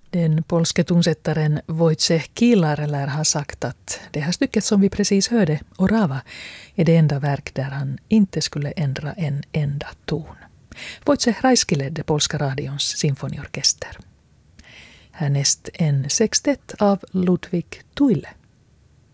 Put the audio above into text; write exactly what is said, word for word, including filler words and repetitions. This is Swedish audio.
Den polske tonsättaren Wojciech Kilar lär ha sagt att det här stycket som vi precis hörde, Orava, är det enda verk där han inte skulle ändra en enda ton. Wojciech Rajski ledde polska radions symfoniorkester. Härnäst en sextett av Ludwig Thuille.